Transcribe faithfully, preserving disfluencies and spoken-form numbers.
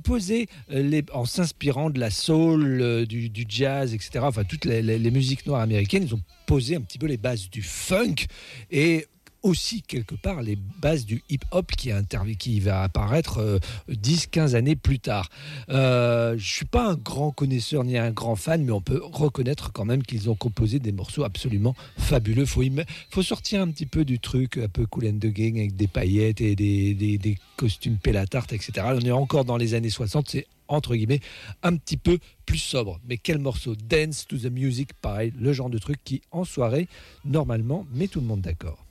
composé euh, les, en s'inspirant de la soul, euh, du, du jazz, et cetera. Enfin, toutes les, les, les musiques noires américaines, ils ont posé un petit peu les bases du funk et aussi quelque part les bases du hip-hop qui, interv- qui va apparaître euh, dix quinze années plus tard. Euh, je ne suis pas un grand connaisseur ni un grand fan, mais on peut reconnaître quand même qu'ils ont composé des morceaux absolument fabuleux. Il faut, im- faut sortir un petit peu du truc un peu Kool and the Gang avec des paillettes et des, des, des costumes pélatarte, et cetera. On est encore dans les années soixante, c'est entre guillemets un petit peu plus sobre. Mais quel morceau! Dance to the Music, pareil, le genre de truc qui en soirée normalement met tout le monde d'accord.